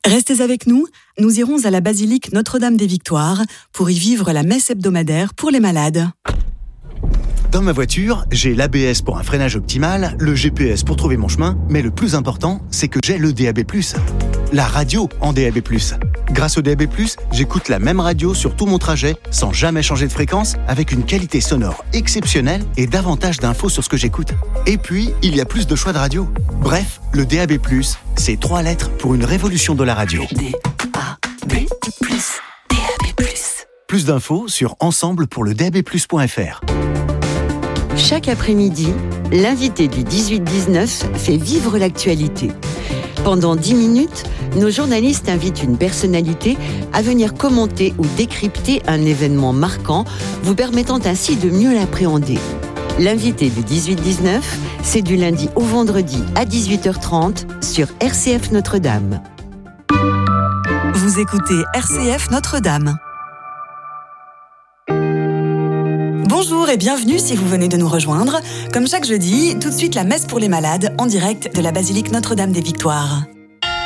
Restez avec nous, nous irons à la basilique Notre-Dame des Victoires pour y vivre la messe hebdomadaire pour les malades. Dans ma voiture, j'ai l'ABS pour un freinage optimal, le GPS pour trouver mon chemin, mais le plus important, c'est que j'ai le DAB+, la radio en DAB+. Grâce au DAB+, j'écoute la même radio sur tout mon trajet, sans jamais changer de fréquence, avec une qualité sonore exceptionnelle et davantage d'infos sur ce que j'écoute. Et puis, il y a plus de choix de radio. Bref, le DAB+, c'est 3 lettres pour une révolution de la radio. DAB+, DAB+. Plus d'infos sur ensemblepourledabplus.fr. Chaque après-midi, l'invité du 18-19 fait vivre l'actualité. Pendant 10 minutes, nos journalistes invitent une personnalité à venir commenter ou décrypter un événement marquant, vous permettant ainsi de mieux l'appréhender. L'invité du 18-19, c'est du lundi au vendredi à 18h30 sur RCF Notre-Dame. Vous écoutez RCF Notre-Dame. Bonjour et bienvenue si vous venez de nous rejoindre. Comme chaque jeudi, tout de suite la messe pour les malades en direct de la basilique Notre-Dame des Victoires.